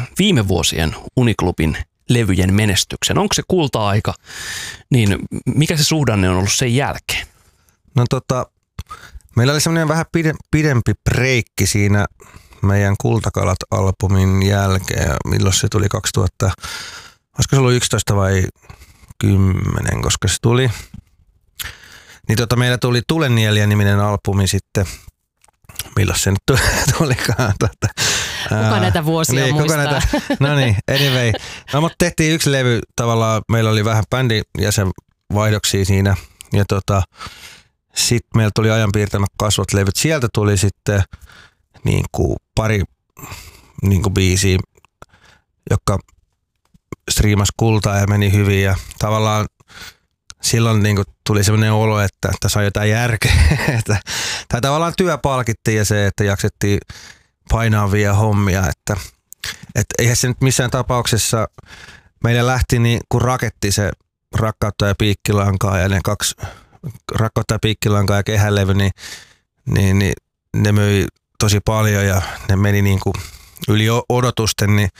viime vuosien Uniklubin levyjen menestyksen? Onko se kulta-aika, niin mikä se suhdanne on ollut sen jälkeen? No meillä oli semmoinen vähän pidempi breikki siinä meidän Kultakalat-albumin jälkeen. Milloin se tuli 2000, olisiko se ollut 11 vai 10, koska se tuli. Niin meillä tuli Tulenielijä-niminen albumi sitten. Milloin se nyt tulikaan? Kuka näitä vuosia muistaa? No niin, anyway. No, mutta tehtiin yksi levy tavallaan. Meillä oli vähän bändin jäsenvaihdoksia siinä. Ja sitten meillä tuli Ajan piirtämät kasvot levyt. Sieltä tuli sitten niin kuin pari niin kuin biisiä, jotka striimas kultaa ja meni hyvin. Ja tavallaan silloin niin kuin tuli sellainen olo, että tässä on jotain järkeä. Tai tavallaan työ palkittiin ja se, että jaksettiin painavia hommia. Että eihän se nyt missään tapauksessa meillä lähti niin kuin raketti se Rakkautta ja piikkilankaa ja ne kaksi Rakkautta ja piikkilankaa ja Kehälevy, niin ne möi tosi paljon ja ne meni niin kuin yli odotusten, niin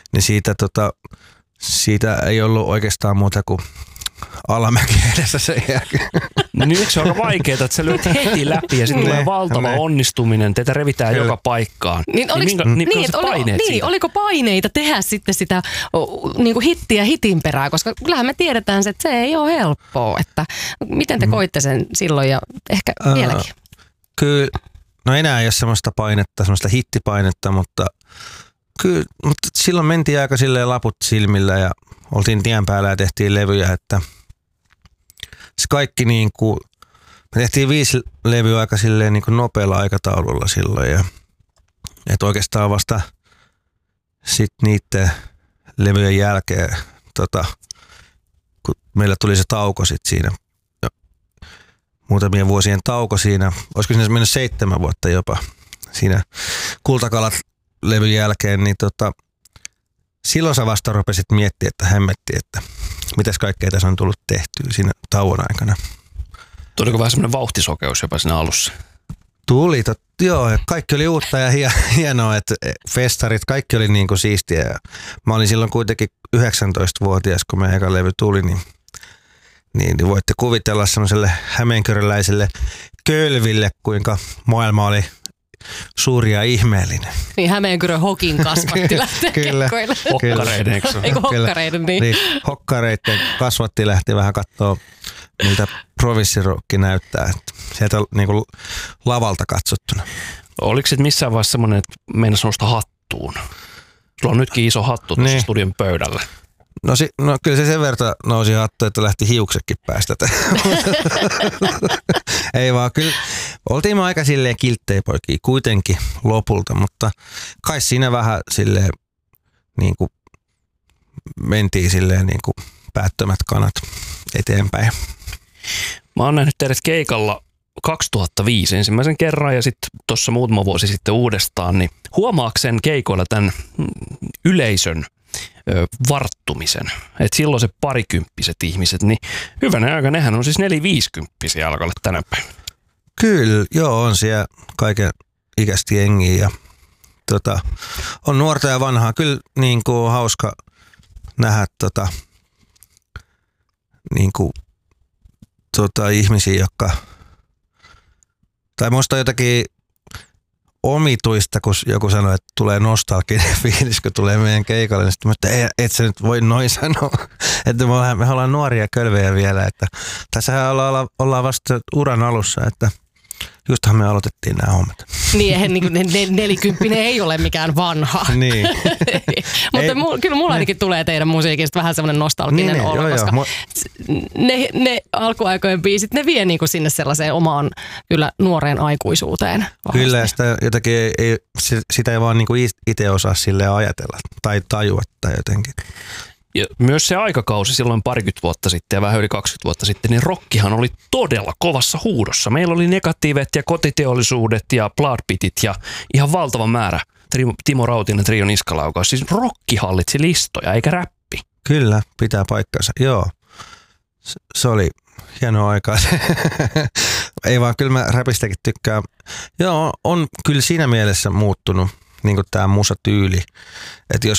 siitä ei ollut oikeastaan muuta kuin alamäki edessä sen jälkeen. Niin eikö se ole aika vaikeaa, että sä lyöt heti läpi ja sitten tulee valtava onnistuminen, teitä revitään joka paikkaan. Oliko paineita tehdä sitten sitä niin kuin hittiä hitin perään, koska kyllähän me tiedetään, että se ei ole helppoa, että miten te koitte sen silloin ja ehkä vieläkin? Kyllä, no enää ei ole semmoista painetta, semmoista hittipainetta, mutta silloin mentiin aika silleen laput silmillä ja oltiin tien päällä ja tehtiin levyjä, että se kaikki niin kuin, me tehtiin 5 levyä aika silleen niin kuin nopealla aikataululla silloin ja että oikeastaan vasta sitten niiden levyjen jälkeen, kun meillä tuli se tauko sitten siinä, muutamien vuosien tauko siinä, olisiko siinä mennyt 7 vuotta jopa siinä Kultakalat-levyn jälkeen, niin silloin sä vasta rupesit miettimään, että hämmetti, että mitäs kaikkea tässä on tullut tehtyä siinä tauon aikana. Tuliko vähän semmoinen vauhtisokeus jopa siinä alussa? Tuli, joo. Kaikki oli uutta ja hienoa, että festarit, kaikki oli niin kuin siistiä. Ja mä olin silloin kuitenkin 19-vuotias, kun meidän eka levy tuli, niin voitte kuvitella semmoiselle hämeenkyröläiselle kölville, kuinka maailma oli suuri ja ihmeellinen. Niin Hämeenkyrön hokin kasvatti lähtee kekkoille. Hokkareiden, eikö se? Eikö hokkareiden, niin. Hokkareiden kasvatti lähti vähän katsoa, miltä provinssirokki näyttää. Että sieltä niin kuin lavalta katsottuna. Oliko se missään vaiheessa semmoinen, että meinasi nousta hattuun? Sulla on nytkin iso hattu tuossa studion pöydällä. No kyllä se sen verran nousi hattu, että lähti hiuksetkin päästä. Ei vaan, kyllä oltiin me aika silleen kilttejä poikia kuitenkin lopulta, mutta kai siinä vähän silleen niin kuin mentiin silleen niin kuin päättömät kanat eteenpäin. Mä oon nähnyt teidät keikalla 2005 ensimmäisen kerran ja sitten tuossa muutama vuosi sitten uudestaan, niin huomaaksen keikoilla tämän yleisön varttumisen. Että silloin se parikymppiset ihmiset, niin hyvänä aika, nehän on siis 4-50-vuotiaita alkaa olla tänä päivänä. Kyllä, joo, on siellä kaiken ikäistä jengiä ja on nuorta ja vanhaa. Kyllä niin kuin hauska nähdä niin kuin, ihmisiä, jotka tai musta jotakin omituista, kun joku sanoi, että tulee nostalginen fiilis, kun tulee meidän keikalle, niin sitten että et sä nyt voi noin sanoa, että me ollaan nuoria kölvejä vielä, että tässähän ollaan vasta uran alussa, että justhan me aloitettiin nämä hommat. Niin, eihän niin 40 ei ole mikään vanha. Niin. Mutta kyllä mulla ainakin tulee teidän musiikista vähän semmoinen nostalginen olo, koska ne alkuaikojen biisit, ne vie niinku sinne sellaiseen omaan kyllä nuoreen aikuisuuteen. Vahvasti. Kyllä, ja sitä ei vaan niinku itse osaa silleen ajatella tai tajua tai jotenkin. Ja myös se aikakausi silloin 20 vuotta sitten ja vähän yli 20 vuotta sitten, niin rockihan oli todella kovassa huudossa. Meillä oli Negatiivet ja Kotiteollisuudet ja Bloodpitit ja ihan valtava määrä. Timo Rautinen Trio Niskalaukaus. Siis rocki hallitsi listoja, eikä räppi. Kyllä, pitää paikkansa. Joo, se oli hienoa aikaa. Ei vaan, kyllä mä räpistäkin tykkään. Joo, on kyllä siinä mielessä muuttunut niin kuin tämä musatyyli. Että jos